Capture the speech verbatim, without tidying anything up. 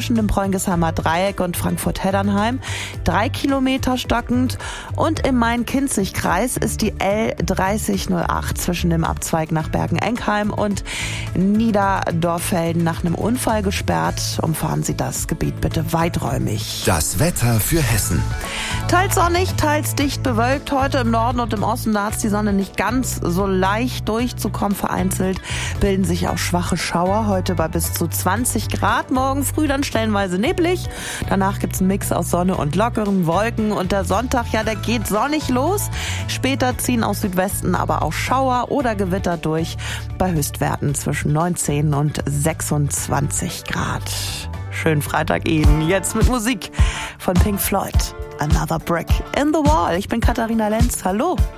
zwischen dem Preungesheimer Dreieck und Frankfurt-Heddernheim. Drei Kilometer stockend. Und im Main-Kinzig-Kreis ist die L dreißig null acht zwischen dem Abzweig nach Bergen-Enkheim und Niederdorfelden nach einem Unfall gesperrt. Umfahren Sie das Gebiet bitte weiträumig. Das Wetter für Hessen. Teils sonnig, teils dicht bewölkt. Heute im Norden und im Osten, da hat die Sonne nicht ganz so leicht durchzukommen. Vereinzelt bilden sich auch schwache Schauer. Heute bei bis zu zwanzig Grad. Morgen früh dann stellenweise neblig. Danach gibt's einen Mix aus Sonne und lockeren Wolken. Und der Sonntag, ja, der geht sonnig los. Später ziehen aus Südwesten aber auch Schauer oder Gewitter durch. Bei Höchstwerten zwischen neunzehn und sechsundzwanzig Grad. Schönen Freitag Ihnen. Jetzt mit Musik von Pink Floyd. Another Brick in the Wall. Ich bin Katharina Lenz. Hallo.